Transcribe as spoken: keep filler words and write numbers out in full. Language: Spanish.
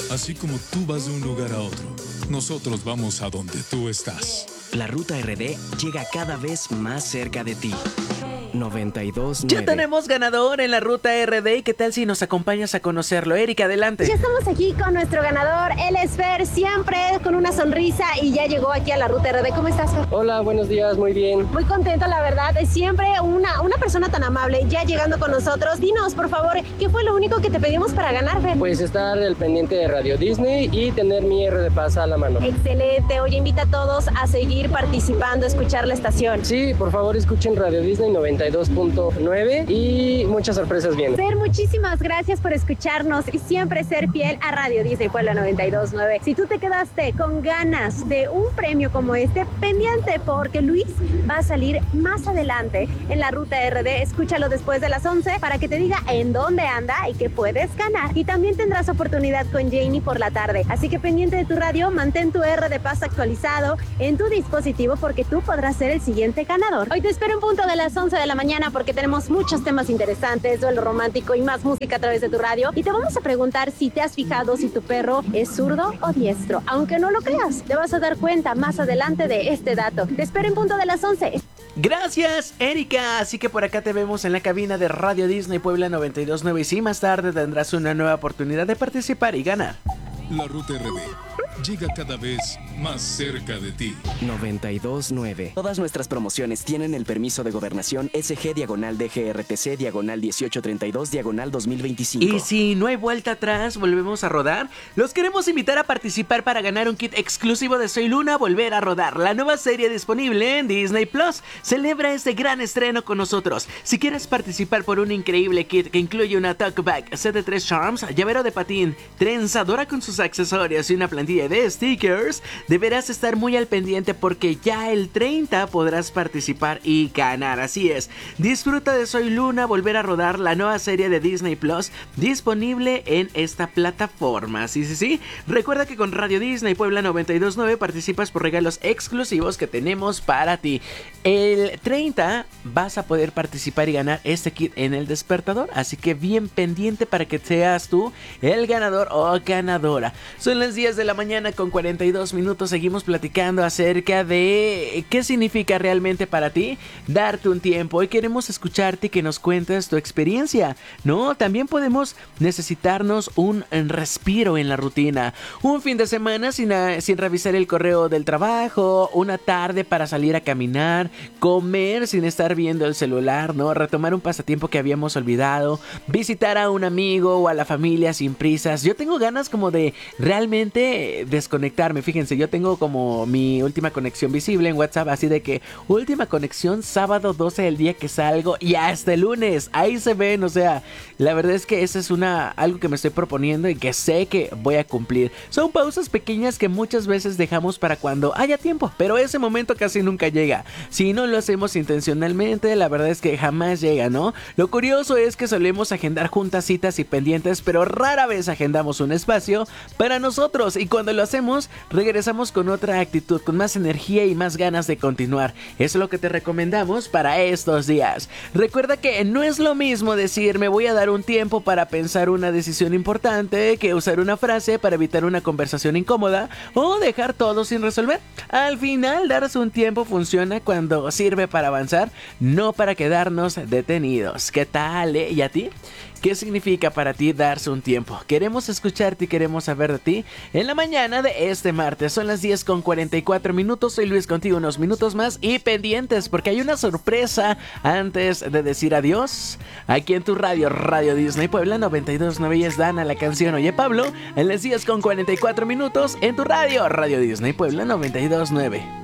Así como tú vas de un lugar a otro, nosotros vamos a donde tú estás. La Ruta R D llega cada vez más cerca de ti. noventa y dos nueve. Ya tenemos ganador en la Ruta R D. ¿Qué tal si nos acompañas a conocerlo? Erika, adelante. Ya estamos aquí con nuestro ganador. Él es Fer, siempre con una sonrisa y ya llegó aquí a la Ruta R D. ¿Cómo estás, Fer? Hola, buenos días, muy bien. Muy contento, la verdad. Es siempre una, una persona tan amable ya llegando con nosotros. Dinos, por favor, ¿qué fue lo único que te pedimos para ganar, Fer? Pues estar al pendiente de Radio Disney y tener mi R de Paz a la mano. Excelente. Oye, invita a todos a seguir participando, a escuchar la estación. Sí, por favor, escuchen Radio Disney noventa y dos punto nueve y muchas sorpresas vienen. Fer, muchísimas gracias por escucharnos y siempre ser fiel a Radio Disney Puebla noventa y dos punto nueve. Si tú te quedaste con ganas de un premio como este, pendiente porque Luis va a salir más adelante en la Ruta R D. Escúchalo después de las once para que te diga en dónde anda y qué puedes ganar. Y también tendrás oportunidad con Jamie por la tarde. Así que pendiente de tu radio, mantén tu R de Paz actualizado en tu dispositivo porque tú podrás ser el siguiente ganador. Hoy te espero en punto de las once de la mañana porque tenemos muchos temas interesantes, duelo romántico y más música a través de tu radio. Y te vamos a preguntar si te has fijado si tu perro es zurdo o diestro. Aunque no lo creas, te vas a dar cuenta más adelante de este dato. Te espero en punto de las once. Gracias, Erika. Así que por acá te vemos en la cabina de Radio Disney Puebla noventa y dos punto nueve y sí, más tarde tendrás una nueva oportunidad de participar y ganar. La Ruta R D llega cada vez más cerca de ti. noventa y dos punto nueve. Todas nuestras promociones tienen el permiso de gobernación S G diagonal D G R T C diagonal dieciocho treinta y dos diagonal dos mil veinticinco. Y si no hay vuelta atrás, volvemos a rodar. Los queremos invitar a participar para ganar un kit exclusivo de Soy Luna, Volver a Rodar, la nueva serie disponible en Disney Plus. Celebra este gran estreno con nosotros. Si quieres participar por un increíble kit que incluye una talkback, set de tres charms, llavero de patín, trenzadora con sus accesorios y una plantilla de stickers, deberás estar muy al pendiente porque ya el treinta podrás participar y ganar. Así es, disfruta de Soy Luna, Volver a Rodar, la nueva serie de Disney Plus disponible en esta plataforma. Sí, sí, sí. Recuerda que con Radio Disney Puebla noventa y dos punto nueve participas por regalos exclusivos que tenemos para ti. El treinta vas a poder participar y ganar este kit en el despertador, así que bien pendiente para que seas tú el ganador o ganadora. Son las diez de la mañana con cuarenta y dos minutos. Seguimos platicando acerca de qué significa realmente para ti darte un tiempo. Hoy queremos escucharte y que nos cuentes tu experiencia, ¿no? También podemos necesitarnos un respiro en la rutina. Un fin de semana sin, sin revisar el correo del trabajo, una tarde para salir a caminar, comer sin estar viendo el celular, ¿no? Retomar un pasatiempo que habíamos olvidado, visitar a un amigo o a la familia sin prisas. Yo tengo ganas como de realmente desconectarme. Fíjense, yo tengo como mi última conexión visible en WhatsApp, así de que última conexión sábado doce del día que salgo y hasta el lunes, ahí se ven. O sea, la verdad es que eso es una algo que me estoy proponiendo y que sé que voy a cumplir. Son pausas pequeñas que muchas veces dejamos para cuando haya tiempo, pero ese momento casi nunca llega. Si no lo hacemos intencionalmente, la verdad es que jamás llega, ¿no? Lo curioso es que solemos agendar juntas, citas y pendientes, pero rara vez agendamos un espacio para nosotros, y cuando lo hacemos regresamos con otra actitud, con más energía y más ganas de continuar. Eso es lo que te recomendamos para estos días. Recuerda que no es lo mismo decir me voy a dar un tiempo para pensar una decisión importante que usar una frase para evitar una conversación incómoda o dejar todo sin resolver. Al final, darse un tiempo funciona cuando sirve para avanzar, no para quedarnos detenidos. ¿Qué tal, eh? ¿Y a ti? ¿Qué significa para ti darse un tiempo? Queremos escucharte y queremos saber de ti en la mañana de este martes. Son las diez con cuarenta y cuatro minutos. Soy Luis contigo unos minutos más y pendientes porque hay una sorpresa antes de decir adiós. Aquí en tu radio, Radio Disney Puebla noventa y dos punto nueve y es Dana la canción Oye Pablo. En las diez con cuarenta y cuatro minutos en tu radio, Radio Disney Puebla noventa y dos punto nueve.